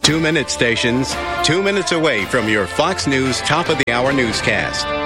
2 minute stations, 2 minutes away from your Fox News top of the hour newscast.